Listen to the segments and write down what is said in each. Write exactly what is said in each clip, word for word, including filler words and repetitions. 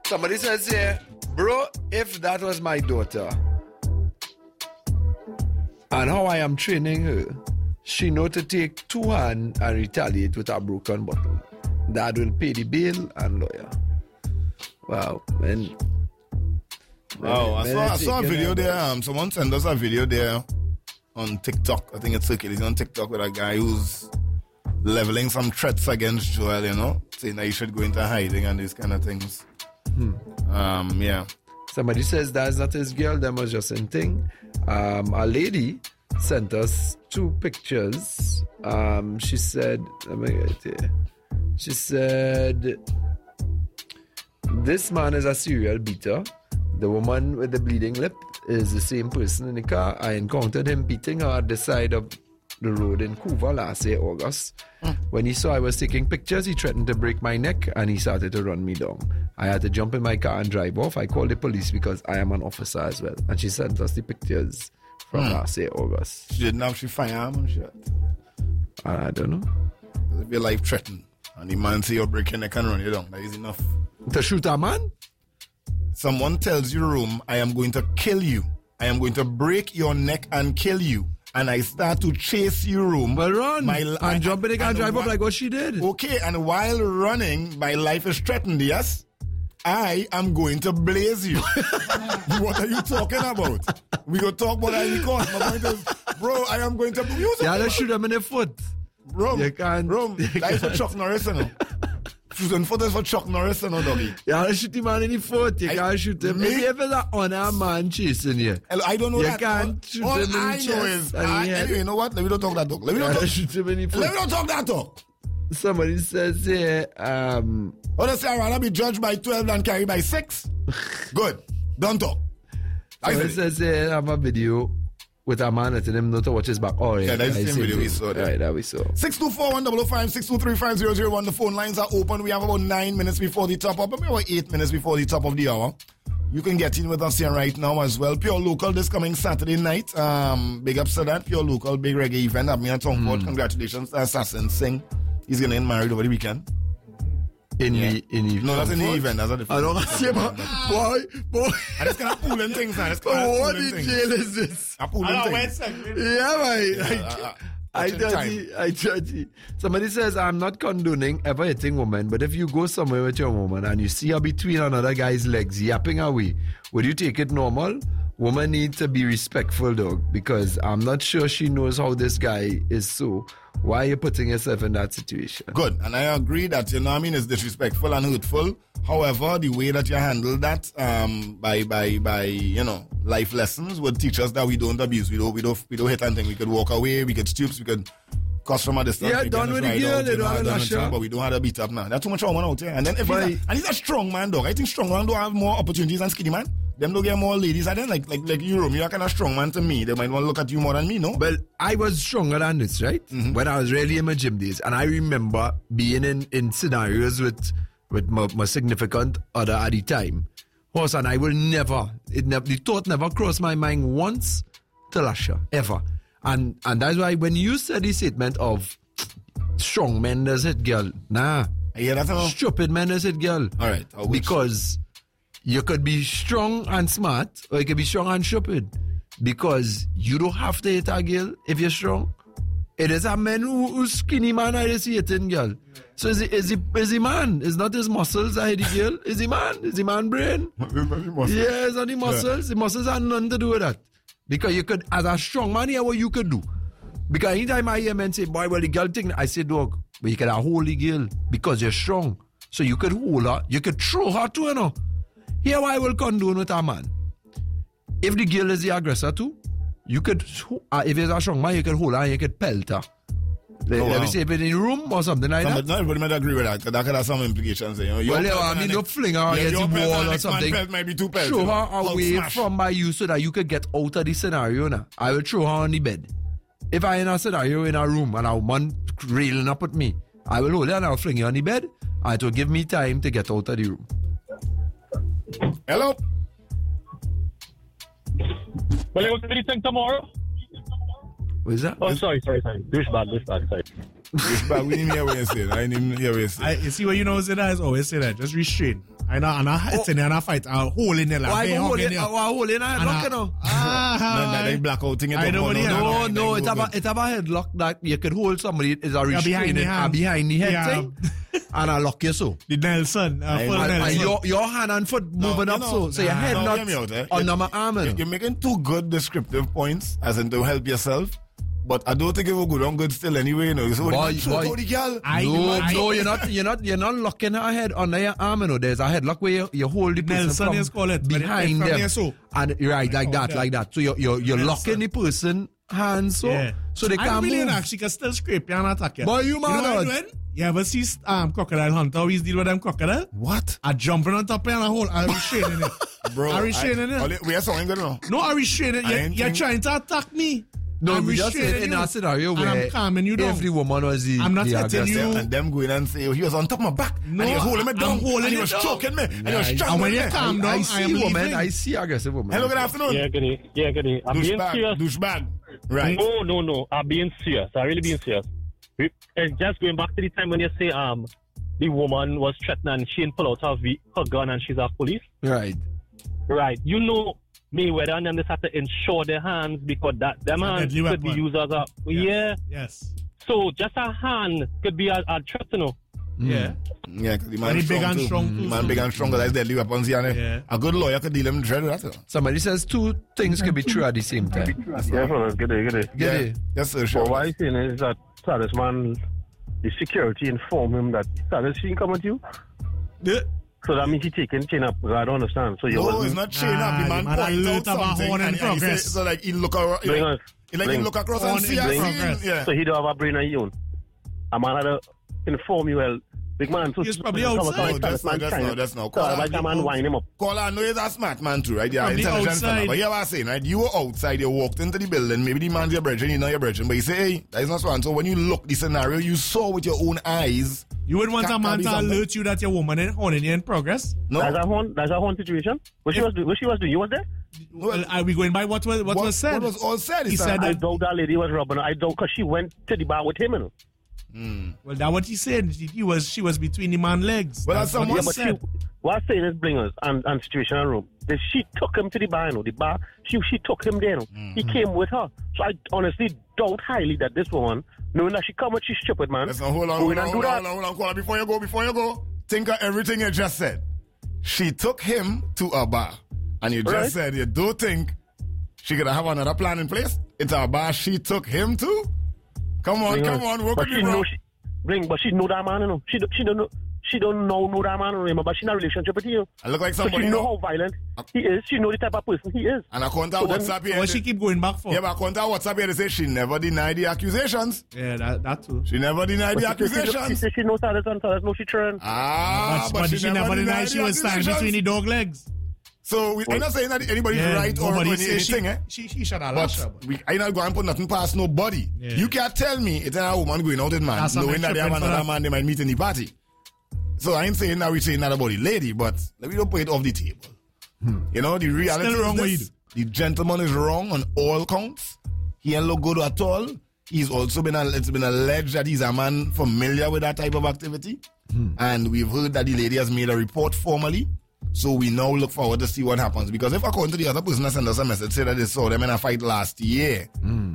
Somebody says here, bro, if that was my daughter and how I am training her, she know to take two hands and retaliate with a broken bottle. Dad will pay the bill and lawyer. Wow, man. Wow, I saw, I saw a video there. Um, someone sent us a video there on TikTok. I think it's circulating on TikTok with a guy who's leveling some threats against Joel, you know, saying that he should go into hiding and these kind of things. Hmm. Um, yeah. Somebody says that's not his girl, that was just a thing. Um, a lady sent us two pictures. Um, she said, let me get it here. She said, this man is a serial beater. The woman with the bleeding lip is the same person in the car. I encountered him beating her at the side of the road in Couva last year, August. Mm. When he saw I was taking pictures, he threatened to break my neck and he started to run me down. I had to jump in my car and drive off. I called the police because I am an officer as well. And she sent us the pictures from mm. last year, August. She didn't have she firearm and shit? I don't know. If your life threatened and the man say you're breaking neck and run you down, that is enough. To shoot a man? Someone tells you, room, I am going to kill you. I am going to break your neck and kill you. And I start to chase you, room. Well, run. My, and I, jump in the car and drive up like what she did. Okay, and while running, my life is threatened, yes? I am going to blaze you. What are you talking about? We go talk about that in the court. My point is, bro, I am going to... Yeah, let's shoot him in the foot. Bro, you can't... Bro, that is for Chuck Norris, you know. Shooting foot is for Chuck Norris, you know, doggy. You can't shoot him in the foot. You I, can't shoot him. Maybe if it's an honor man chasing you. I don't know you that. You can't shoot all him in I the know chest. Is, I, anyway, you know what? Let me not talk that talk. Let me not talk. Shoot him in the foot. Let me not talk that talk. Somebody says here, um... Oh, they say I'd rather be judged by twelve than carried by six? Good. Don't talk. Somebody says here, I have a video with a man letting him know to watch his back. Oh, yeah. Yeah, that's the same video we saw there. Right, that we saw. six two four, one zero five, six two three, five zero zero one. The phone lines are open. We have about nine minutes before the top up. Maybe about eight minutes before the top of the hour. You can get in with us here right now as well. Pure Local this coming Saturday night. Um, big ups to that. Pure Local, big reggae event. At me and Tom Ford. Mm. Congratulations to Assassin Singh. He's going to get married over the weekend. In yeah. the in the no, that's in the event. That's not the I don't see, boy, boy. And it's kind of pulling things, man. It's kind of what the jail is this? A pulling things. Yeah, man. Yeah, I, uh, uh, I tell you, I tell you. Somebody says I'm not condoning ever hitting women, but if you go somewhere with your woman and you see her between another guy's legs yapping away, would you take it normal? Woman needs to be respectful, dog, because I'm not sure she knows how this guy is. So why are you putting yourself in that situation? Good. And I agree that, you know what I mean, it's disrespectful and hurtful. However, the way that you handle that um, by, by, by, you know, life lessons would teach us that we don't abuse. We don't, we don't, we don't hit anything. We could walk away. We could stoop. We could cross from a distance. Yeah, done with the girl. They don't have a shot. But we don't have to beat up now. That's too much woman out here. And then if he's a, and he's a strong man, dog. I think strong man don't have more opportunities than skinny man. Them don't get more ladies. I then like like like you, you're kind of strong man to me. They might want to look at you more than me, no? Well, I was stronger than this, right? Mm-hmm. When I was really in my gym days, and I remember being in, in scenarios with with my, my significant other at the time. Horse, and I will never, it never, the thought never crossed my mind once to lash her, ever. And and that's why when you said the statement of strong men does it, girl, nah. Yeah, that's all. Stupid men does it, girl. All right, because you could be strong and smart, or you could be strong and stupid. Because you don't have to hit a girl if you're strong. It is a man who, who's skinny man I see hitting girl. Yeah. So is he, is he is he man? It's not his muscles that hit the girl. Is he man? Is he man brain? Yeah, it's not the muscles. Yeah. The muscles have nothing to do with that. Because you could, as a strong man, here what you could do. Because anytime I hear men say, boy, well, the girl thing, I say, dog, but you can hold the girl because you're strong. So you could hold her, you could throw her too, you know. Here what I will condone with a man. If the girl is the aggressor too, you could, uh, if it's a strong man, you could hold her and you could pelt her. Let, oh, wow. let me say, if it's in the room or something like some, that. Not everybody might agree with that, because that could have some implications. You know, well, yeah, I mean, you fling her yeah, against the wall or something. Pelt might be too pelt, throw you know, her away smash. from by you so that you could get out of the scenario now. I will throw her on the bed. If I in a scenario in a room and a woman railing up at me, I will hold her and I'll fling her on the bed. And it will give me time to get out of the room. Hello? Well, you want to do anything tomorrow? What is that? Oh, sorry, sorry, sorry. Douchebag, douchebag, sorry. Douchebag, we didn't hear what you said. I didn't hear what you said. I, you see what you know say that is always say that. Just restrain. I know, and I hit in there and I fight. A hole in there. Like, Why hey, go hold in it? there. Why hold it? Lock it now. Ah, No, that they blackout thing. I don't want to hear No, that. no, it's about it's about headlock that you could hold somebody is a Yeah, behind restraining the and hand. behind the head Yeah. thing, and I lock you so. The Nelson. Uh, I- full I- And, and Nelson. your your hand and foot moving you up know, so so your nah, head no, not hear me out, eh? under You're- my arm. you know. You're making two good descriptive points, as in to help yourself. But I don't think it will go down good still anyway, you know. So Boy, boy, boy. boy. the girl. I- No, I- no, you're not, you're not, you're not locking her head under your arm. You know, there's a headlock where you, you hold the person Nelson from is called it, but it- behind from them, here, so. and right like that, that. like that. So you're you're, you're Nelson. locking the person hands so Yeah. so they I can't really move. know, she can still scrape you and attack you. Boy, you You know mad what I'm out. doing? You ever see um, Crocodile Hunter? Always deal with them crocodile? What? I jumping on top of you and I hold. I restraining it. Bro, I restraining it. only- we are something good now. No, I restraining it. I You're, ain't you're think- trying to attack me. No, I'm we just restraining in you. a scenario And where I'm calming you down. every woman was the I'm not the hitting aggressor. you. And them going and say, oh, he was on top of my back. No, and he was holding me I'm down. holding and he it was down. choking me. And he was Nice. strangling And when me. you calm down, I I see am women, leaving. I see aggressive women. Hello, good afternoon. Yeah, good day. Yeah, good day. I'm being Douchebag. serious. Douchebag. Right. No, no, no. I'm being serious. I'm really being serious. We- And just going back to the time when you say um the woman was threatened and she didn't pull out her, v- her gun and she's a police. Right. Right. You know Mayweather and them just have to insure their hands because that them It's a hands deadly could be weapon. used as a yeah. Yes. So just a hand could be a, a threat, you know. Yeah. Yeah, because the man Very strong big and too. strong too, Man so- big and strong, that's deadly weapons here. Yeah. A good lawyer could deal him dread with that. Somebody says two things can be true at the same time. Yeah, fellas, good day, good day. Get Yeah. it? Yes, sir. So Sure. what I'm saying is that so this man, the security informed him that Saturday she come at you. Yeah. So that means he taking chain up. I don't understand. So you No, wasn't- it's not chain Nah, up. The man the man points alert out about something. horn in And, and he say, progress. so like he look around. He Bring like, us. he like Bring. he look across Horn and see in us. progress. Yeah. So he don't have a brain of his own. A man had to inform you, well, big man. So He's probably so- so- outside. so- No, so- that's so- not- that's so- not- that's not. So like a man wind him up. Call I know he's a smart man too, right? Yeah, From the intelligent fella. outside. But you were saying, right? You were outside, you walked into the building, maybe the man's your brethren, you know your brethren, but you say, hey, that is not so. And so when you look the scenario, you saw with your own eyes. You would want Can- a man can be to something. alert you that your woman is holding you in progress? No, That's a horn. That's a horn situation. What she was doing? What she was doing? You was there? Well, are we going by what was what, what, was said? what was all said? He is said that- I that- doubt that lady was robbing. her. I doubt because she went to the bar with him. You know? Well, that what he said. He, he was she was between the man legs. Well, That's that's what someone he But she, said. what I'm saying is blingers and, and situation room. That she took him to the bar. You know, the bar. She she took him there. You know. He came with her. So I honestly doubt highly that this woman, knowing that she come with she's stupid man. Listen, hold on, go hold in on, and hold do on, that. hold on, hold on, hold on. Before you go, before you go, think of everything you just said. She took him to a bar, and you just Right. said you don't think she could have another plan in place. It's a bar she took him to. Come on, Blingers. come on, work But with she me, bro. know she, bring, but she know that man. You know. She do- she don't know. She don't know, know that man, remember, but she in a relationship with you. I look like So somebody. she know know. how violent he is. She know the type of person he is. And according to So then- WhatsApp here, What she keep going back for? yeah, but according to WhatsApp here, they say she never denied the accusations. Yeah, that, that too. She never denied the But she, she, she, accusations. she, she knows how to tell us, no, she turned. Ah, but, but she, never denied she the was standing accusations. between the dog legs. So we, I'm not saying that anybody's Yeah, right or nobody wrong or say anything, she, eh? she, she should have lashed her. But we, I not going to put nothing past nobody. Yeah. You can't tell me it's a woman going out with man, That's knowing something that they have tripping for another that. man they might meet in the party. So I ain't saying that we're saying that about the lady, but let me don't put it off the table. You know, the reality Still wrong is with this. The gentleman is wrong on all counts. He ain't look good at all. He's also been, it's been alleged that he's a man familiar with that type of activity. And we've heard that the lady has made a report formally. So we now look forward to see what happens. Because if according to the other person that sent us a message, say that they saw them in a fight last year,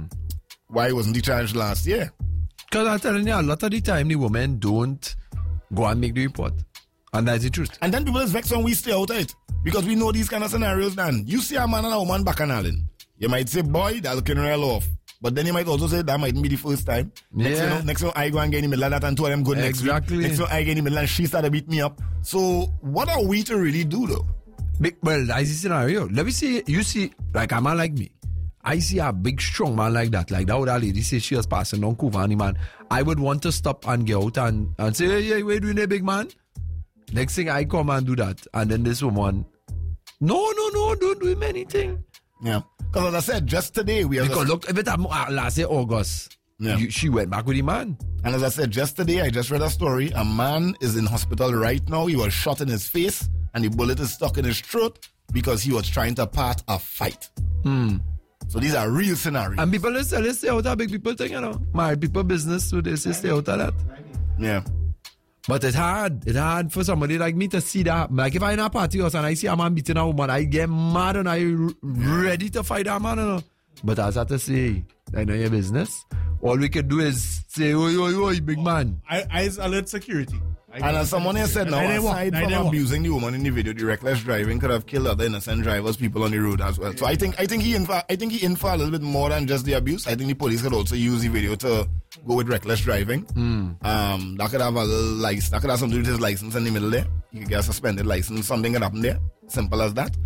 why wasn't he charged last year? Because I'm telling you, a lot of the time the women don't go and make the report. And that's the truth. And then people is vexed when we stay out of it. Because we know these kind of scenarios, then. You see a man and a woman bacchanalian. You might say, boy, that looking real off. But then you might also say, that mightn't be the first time. Next Yeah. thing, you know, next time I go and get in the middle of that and two of them good Exactly. next week. Next time I get in the middle and she started to beat me up. So what are we to really do, though? Big, well, that's the scenario. Let me see, you see, like a man like me. I see a big, strong man like that. Like that old lady say she was passing on Kuvani, man. I would want to stop and get out and, and say, hey, hey, what you doing there, big man? Next thing I come and do that. And then this woman, no, no, no, don't do him anything. Yeah. Because as I said, just today we have... Because look, if it had uh, last year, August, Yeah. you, she went back with the man. And as I said, just today, I just read a story. A man is in hospital right now. He was shot in his face and the bullet is stuck in his throat because he was trying to part a fight. Hmm. So these are real scenarios. And people they say, they stay out of big people thing, you know. Married people business, so they say stay out of that. Yeah. But it's hard. It's hard for somebody like me to see that. Like if I'm in a party house and I see a man beating a woman, I get mad and I r- ready to fight that man, you know. But as I have to say, I know your business. All we can do is say, oi, oi, oi, big man. I, I alert security. I And as someone has said now, aside from abusing the woman in the video, the reckless driving could have killed other innocent drivers, people on the road as well. So I think I think he infer I think he infer a little bit more than just the abuse. I think the police could also use the video to go with reckless driving. Mm. Um, that could have a little license. That could have something to do with his license in the middle there. You could get a suspended license. Something could happen there. Simple as that.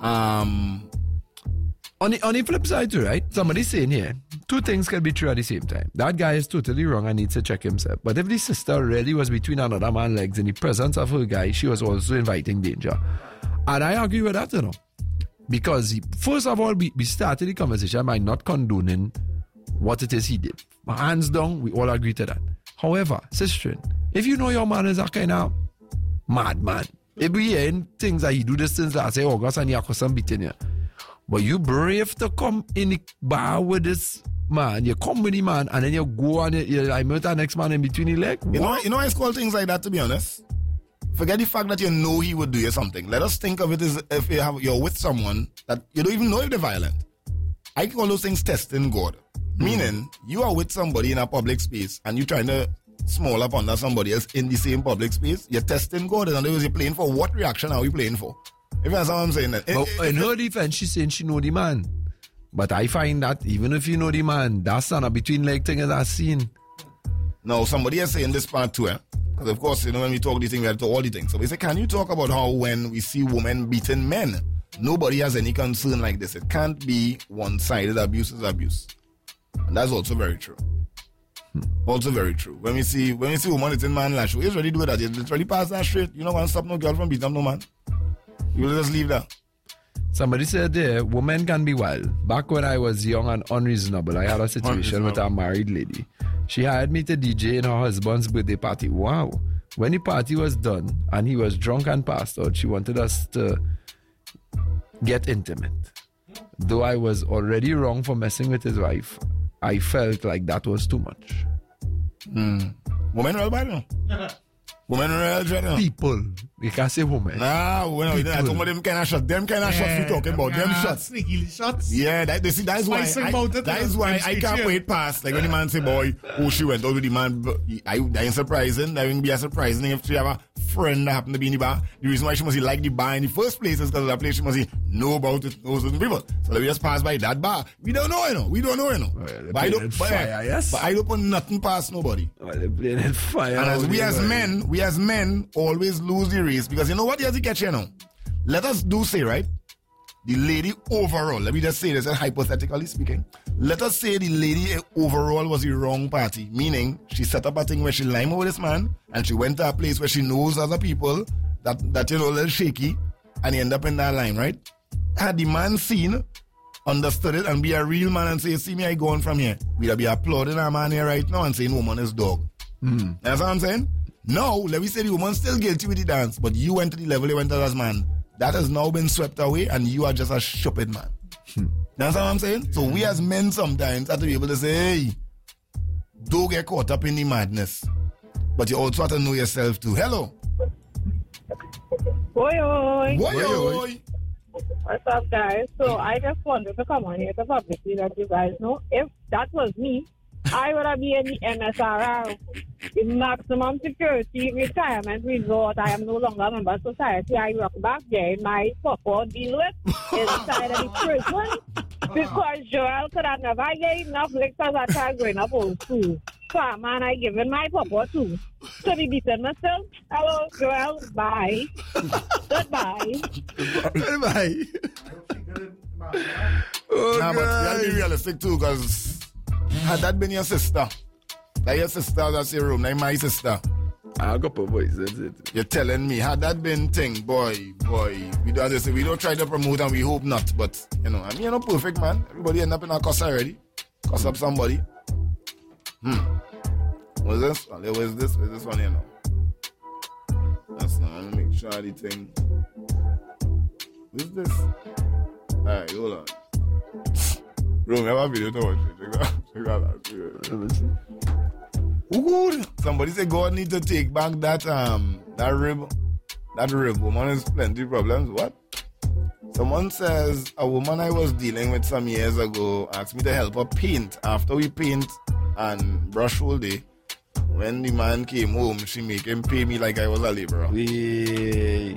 Um. On the, on the flip side too, right? Somebody's saying here, two things can be true at the same time. That guy is totally wrong and needs to check himself. But if the sister really was between another man's legs in the presence of her guy, she was also inviting danger. And I agree with that, you know. Because, he, first of all, we, we started the conversation by not condoning what it is he did. Hands down, we all agree to that. However, sister, if you know your man is a kind of madman, if we hearing things that he do this since last August and he has some beating you, but you brave to come in the bar with this man. You come with the man and then you go and you, you like, meet the next man in between the leg. You know, you know, I call things like that, to be honest. Forget the fact that you know he would do you something. Let us think of it as if you have, you're with someone that you don't even know if they're violent. I call those things testing God. Mm. Meaning, you are with somebody in a public space and you're trying to small up under somebody else in the same public space. You're testing God. In other words, you're playing for what reaction are we playing for? If that's what I'm saying. That. But in her defense, she's saying she know the man. But I find that even if you know the man, that's not a between leg thing as I've seen. No, somebody is saying this part too, eh? Because of course, you know, when we talk these things, we have to talk all the things. So they say, can you talk about how when we see women beating men, nobody has any concern like this? It can't be one-sided. Abuse is abuse. And that's also very true. Hmm. Also very true. When we see when we see woman hitting man lash, we already do that. You literally pass that straight. You don't want to stop no girl from beating up no man. You will just leave that. Somebody said there, women can be wild. Back when I was young and unreasonable, I had a situation with a married lady. She hired me to D J in her husband's birthday party. Wow. When the party was done and he was drunk and passed out, she wanted us to get intimate. Though I was already wrong for messing with his wife, I felt like that was too much. Mm. Women are bad now. Women are real now. People. You can't say women. Nah, well, you know, I talk about them kind of shots. Them kind of shots we talking about. Them shots. Sneaky shots. Yeah, that, they see, that is why, I, that is why I can't wait past. Like when the man say, boy, oh, she went out with the man. I, that ain't surprising. That wouldn't be as surprising if she have a friend that happened to be in the bar. The reason why she must like the bar in the first place is because of that place she must know about it, know certain people. So let me just pass by that bar. We don't know, you know. We don't know, you know. Well, but, I don't, but, fire, yes. but I don't put nothing past nobody. Well, they're playing fire. And as we as men, we as men always lose the race because you know what you have to catch you now? Let us do say, right? The lady overall, let me just say this hypothetically speaking. Let us say the lady overall was the wrong party, meaning she set up a thing where she limed over this man and she went to a place where she knows other people that, that you know, a little shaky and he end up in that line, right? Had the man seen, understood it and be a real man and say, see me, I go on from here. We'd be applauding our man here right now and saying woman is dog. Mm. That's what I'm saying? No, let me say the woman still guilty with the dance, but you went to the level you went to as man. That has now been swept away and you are just a stupid man. Hmm. That's what I'm saying? So we as men sometimes have to be able to say, hey, don't get caught up in the madness. But you also have to know yourself too. Hello. Oi, oi. Oi, oi. What's up, guys? So I just wanted to come on here to publicly let you guys know, if that was me, I would have been in the M S R R, the maximum security retirement resort. I am no longer a member of society. I work back there in my papa deal with inside of the prison because Joel could have never get enough lectures at time growing up old school. So, man, I given my papa too. So, be beating myself. Hello, Joel. Bye. Goodbye. Goodbye. Oh, nah, but you gotta be realistic too, because had that been your sister, that your sister that's your room, like my sister. I got a voice, that's it. You're telling me, had that been thing, boy, boy, we don't, say, we don't try to promote and we hope not, but, you know, I mean, you're not perfect, man. Everybody end up in a cuss already. Cuss up somebody. Hmm. What's this? Well, where's this? Where's this one here now? That's not, I'm gonna make sure the thing. What's this? Alright, hold on. Bro, never video to watch it. Check that- check that out. Ooh, good. Somebody say God need to take back that um that rib. That rib woman has plenty problems. What? Someone says a woman I was dealing with some years ago asked me to help her paint. After we paint and brush all day, when the man came home, she make him pay me like I was a laborer. We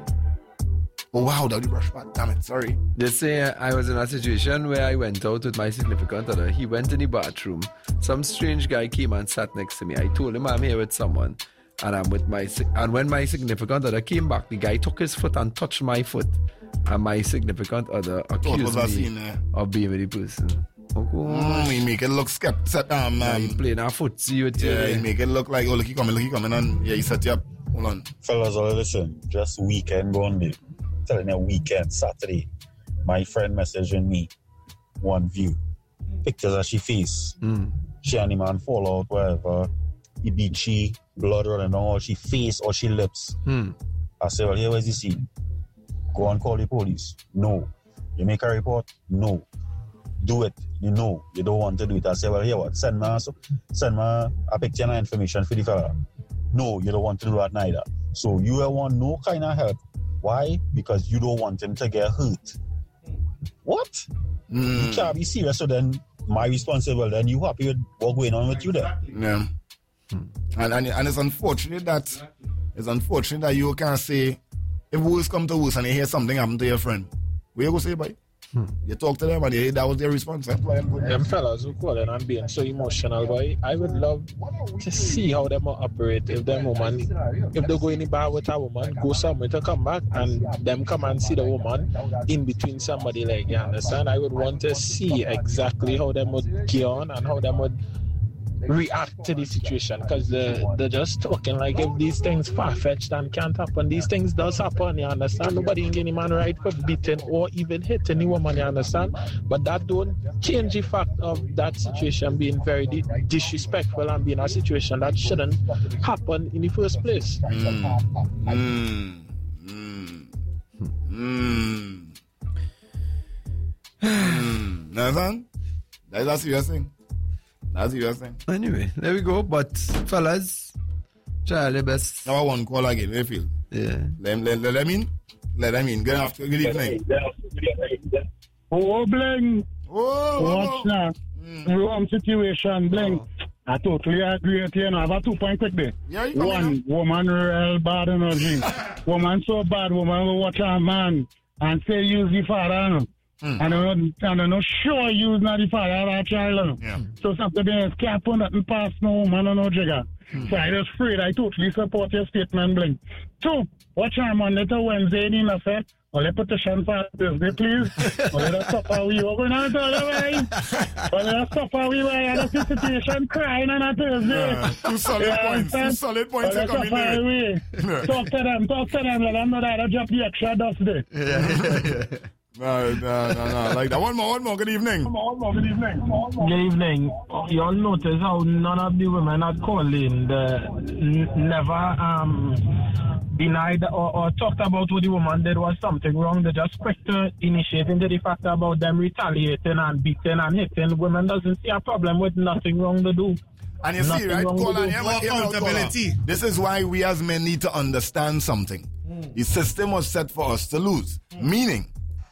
Oh wow, that the brush part. Damn it, sorry. They say I was in a situation where I went out with my significant other. He went in the bathroom. Some strange guy came and sat next to me. I told him I'm here with someone, and I'm with my si- and when my significant other came back, the guy took his foot and touched my foot, and my significant other What was accused I me seeing there? of being with the person. Okay. Mm, he make it look skeptic. Um, Now he um, playing a footsie with yeah, he you. make it look like, oh, look, he coming, look, he coming, and yeah, he set you up. Hold on. Fellas, all listen, just weekend gone day. Telling you weekend, Saturday. My friend messaging me one view. Pictures of she face. Mm. She and the man fall out, wherever. He beat she, blood running down all she face or she lips. Hmm. I say, well, here where's the scene? Go and call the police. No. You make a report? No. Do it. You know. You don't want to do it. I say, well, here what? Send me, so, send me a picture and information for the fella. No, you don't want to do that neither. So you want no kind of help. Why? Because you don't want him to get hurt. What? Mm. You can't be serious. So then my responsible. Then you happy with what's going on with you there? Yeah. And, and and it's unfortunate that it's unfortunate that you can't say if worse come to worse and you hear something happen to your friend. Where you go say bye? Hmm. You talk to them and they, that was their response. Eh? Them fellas who call and being so emotional, boy, I would love to see how them operate. If them woman, if they go in the bar with a woman, go somewhere to come back and them come and see the woman in between somebody, like, you understand? I would want to see exactly how them would get on and how them would react to the situation, because they're, they're just talking like if these things far-fetched and can't happen. These things does happen, you understand? Nobody can get any man right for beating or even hitting any woman, you understand? But that don't change the fact of that situation being very di- disrespectful and being a situation that shouldn't happen in the first place. Mm. Mm. Mm. Mm. Mm. Nathan, that's a serious thing. That's a serious thing. Anyway, there we go. But fellas, try their best. Now I want to call again. What you feel? Yeah. Let, let, let them in. Let them in. Good afternoon. Good evening. Oh, Bling. Oh, What's that? Wrong situation, Bling. I totally agree with you. I have a two-point quick there. Yeah, you One, woman real bad energy. Woman so bad, woman will watch her man and say use the father. No? Mm. And I'm not, I'm not sure use not the father of our child. No? Yeah. So something else can't put nothing past no woman or no jigger. Mm. So I just afraid I totally support your statement, Bling. Two, watch her man later Wednesday in the fair. Or let petition for Thursday, please. Or let us stop how we were going on Thursday. Or let us stop how we were in a situation crying on a Thursday. Yeah, two solid yeah, points. Two solid points are coming there. Yeah. Talk to them. Talk to them. Let them know that I drop the extra dust there. Yeah, yeah, yeah. No, no, no, no. Like that. One more, one more. Good evening. One more, good evening. Good evening. You all notice how none of the women are calling, the n- never um denied or, or talked about what the woman did was something wrong. They just quick to initiate into the fact about them retaliating and beating and hitting. Women doesn't see a problem with nothing wrong to do. And you see, right, call on him, accountability. This is why we as men need to understand something. Mm. The system was set for us to lose. Mm. Meaning,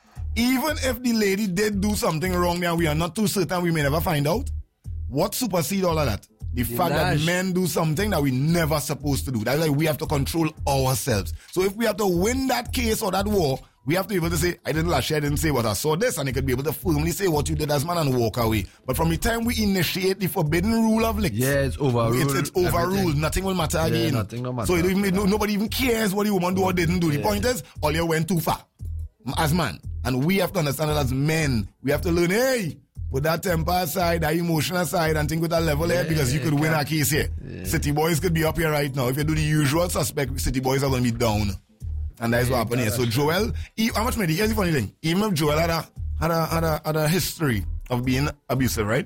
even if the lady did do something wrong and we are not too certain, we may never find out. What supersedes all of that? The, the fact Nash. that men do something that we never supposed to do. That's like we have to control ourselves. So if we have to win that case or that war, we have to be able to say, I didn't lash, I didn't say what I saw this, and they could be able to firmly say what you did as man and walk away. But from the time we initiate the forbidden rule of licks, yeah, it's overruled. It's, it's overruled. Everything. Nothing will matter yeah, again. Nothing will matter. So it even, no, nobody even cares what the woman do or didn't do. Yeah. The point is, all you went too far as man. And we have to understand that as men, we have to learn, hey, put that temper aside, that emotion aside, and think with that level yeah, here, because you could win a case here. Yeah. City boys could be up here right now. If you do the usual suspect, city boys are going to be down. And that's yeah, what happened here. So Joel, he, how much money? Here's the funny thing. Even if Joel had a, had a, had a, had a history of being abusive, right?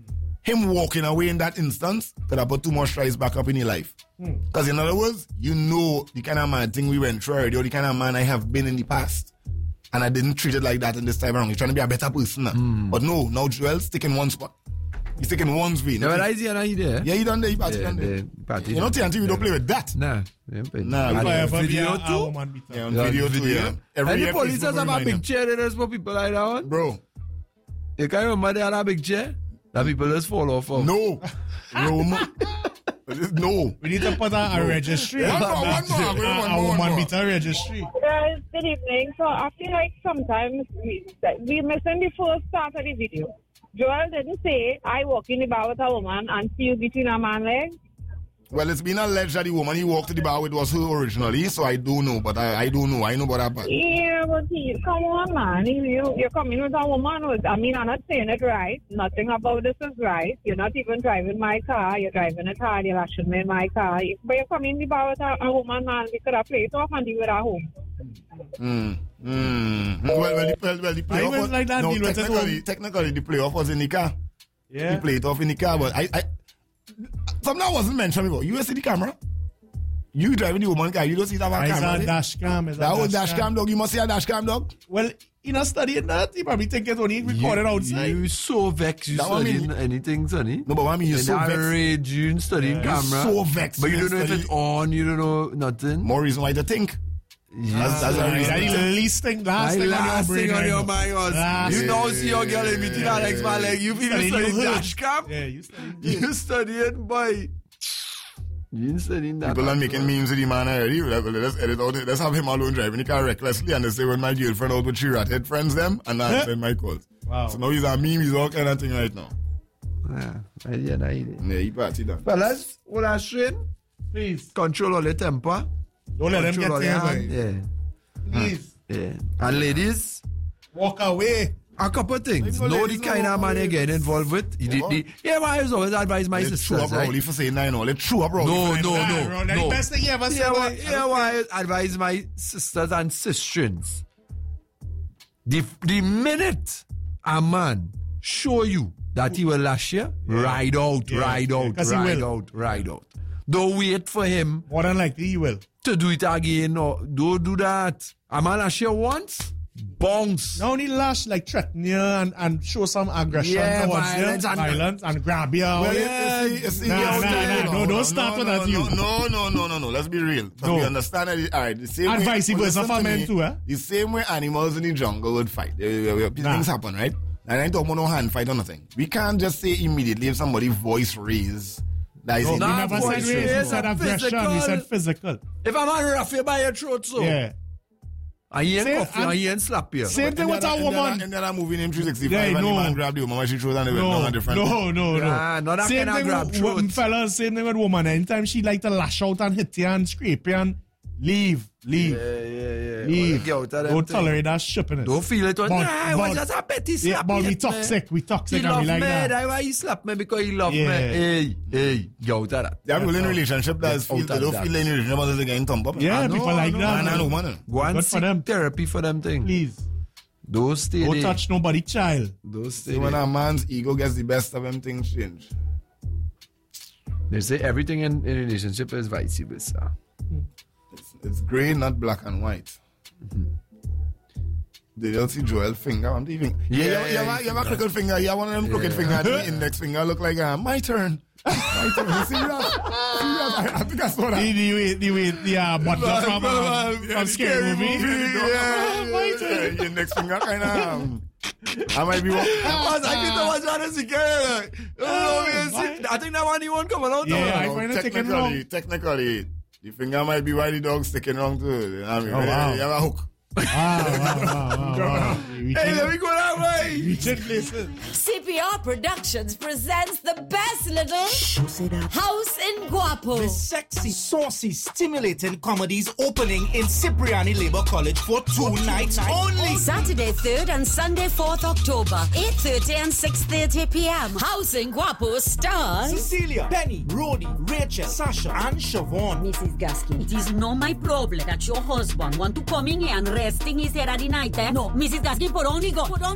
Him walking away in that instance could have put two more strides back up in your life. Because mm. in other words, you know the kind of man thing we went through already, or the kind of man I have been in the past. And I didn't treat it like that in this time around. He's trying to be a better person now. Mm. But no, now Joel's sticking one spot. He's taking one's vein. Yeah, but I see and I there. Yeah, he done there. He party Yeah, done there. the party You know, T N T, we don't play with that. Nah. Nah, And we If I the ever be video a- a too? woman beater. Yeah, on Yeah, video, too, video. yeah. Every And the year, police Facebook has a remind big them. chair there for people like that one. Bro, You can't remember they had a big chair? That people just fall off of. no. Rome. No. We need to put a, a registry. One more, one more. A, Wait, one a more, one woman more. beater registry. Guys, good evening. So I feel like sometimes we, we missing the first part of the video. Joel didn't say, I walk in the bar with a woman and see you between a man legs. Well, it's been alleged that the woman he walked to the bar with was her originally, so I do know, but I, I don't know. I know about that part. Yeah, but he, come on, man. You, you, you're coming with a woman. With, I mean, I'm not saying it right. Nothing about this is right. You're not even driving my car. You're driving it hard. You're lashing me in my car. But you're coming in the bar with a, a woman, man. We could have played it off and you were at home. Mm. Mm. Well, well, the, well, well, the I playoff was was, like that no, deal with it technically, home. technically, the playoff was in the car. Yeah. He played it off in the car, but I, I something that wasn't mentioned before. You see the camera? You driving the woman car, you don't see that It's camera. a there? dash cam. It's a That was dash cam, dog. You must see a dash cam, dog. Well, you not studying that. You probably think it's only recorded outside. You so vexed you That one studying mean- anything, Sonny. No, but what I mean, you're In so that vexed. rage, you studying You're camera. so vexed. But you don't know if study- it's on, you don't know nothing. More reason why to think. That's, that's the Right, reason. that the least thing, last My thing last on your thing brain. on right your now. mind was, Last you thing. now see your girl in between her legs, man. Like, you feel Studying studying you heard. dash cam? Yeah, you studying. You studying, boy. You ain't studying that. People are making memes with the man already. Let's, let's edit out. Let's have him alone driving the car recklessly and they say when my girlfriend out with three rat-head friends them and not answering my calls. Wow. So now he's a meme, he's all kind of thing right now. Yeah, idea, that idea. Yeah, he party done. Fellas, all our strain, Please. control all the temper. Don't let them get Control all there, your man. hand. Yeah. Please. Yeah. And ladies, Walk away. a couple of things. Like, no Know the ladies, kind no of man you ladies. get involved with. You Yeah, did the, yeah, but I was always advise my Let's chew sisters, up Rowley right? for saying nine. Let's chew up Rowley No, for no, nine. Nah, no, bro, that's no. the best thing you ever said. Yeah, boy. well, yeah, well, I advise my sisters and sistrins. The, the minute a man show you that he will last year, ride out, Yeah, ride yeah, out, 'cause he ride will. out, ride out. Don't wait for him More than likely, you will. to do it again. Or don't do that. A man last year once, bounce. Not only lash, like threaten you and, and show some aggression Yeah, towards violence you, and- violence and grab you. Well, yeah. you see, you see, Nah, you nah, see, nah, no, don't start with that, you. No, no, no, no, no. Let's be real. So No. we understand that. it- All right, the same And way. vice well, versa listen for to men me, too, eh? The same way animals in the jungle would fight. They- they- they- Nah. Things happen, right? And I ain't talking about no hand fight or nothing. We can't just say immediately if somebody voice raise. That is No, it. you Nah, never voice said raise, race, you said uh, aggression, physical. you said physical. If a man rough you by your throat, so. Yeah. And he ain't Same- cuff you and he ain't slap you. Same thing with a And woman. then that movie named three sixty-five Yeah, and the no. man grabbed the woman when she throws and they went down No, a different. no, no, no. Nah, not that Same kind of thing grab with, throat. with fellas, same thing with woman. Anytime she like to lash out and hit you and scrape you and leave, leave, Yeah, yeah, yeah. leave. Get out of them Don't thing. tolerate that shippiness. Don't feel it. But- Nah, it was but- just a petty slap. Yeah, but he we hit me. toxic, we toxic He and love we like me. that. That's why he slapped me, because he love Yeah. me. Hey, hey, get out of that. They have people in relationship that Get feel out they of don't that. feel in a relationship until they getting thump up. Yeah, I know, people I like know, that. Man, I know, man. Go and Good for seek them. therapy for them thing. Please, Don't stay don't there. touch nobody child. Don't stay See, when there. a man's ego gets the best of him, things change. They say everything in, in a relationship is vice versa. It's, it's grey, not black and white. They don't see Joel finger. I'm leaving. Yeah, Yeah, you, yeah, have, you, have, you have a crooked finger. You have one of them crooked Yeah. finger. The index finger look like uh, my turn. My turn. You see that? See that? I, I think I saw that. The, the way, the way, the uh, butler Man, from, man, um, yeah, from the Scary Movie. Yeah, My yeah, turn. yeah, index finger kind of. Um, I might be. I was like, you know what's on the security? I think that one you want coming out. Yeah, though. I find it taken wrong. technically, technically, the finger might be why the dog's sticking wrong too. You know what I mean? Oh, wow. You have a hook. Wow, wow, wow, wow, wow. We Hey, can- let me go that way. we can listen. C P R Productions presents the best little house in Guapo. Sexy, saucy, stimulating comedies opening in Cipriani Labour College for two nights only. Saturday third and Sunday fourth October, eight thirty and six thirty p.m. House in Guapo stars Cecilia, Penny, Rhodey, Rachel, Sasha, and Siobhan. Missus Gaskin. It is not my problem that your husband want to come in here and resting his head at the night. Eh? No, Missus Gaskin, put on the gun. Put on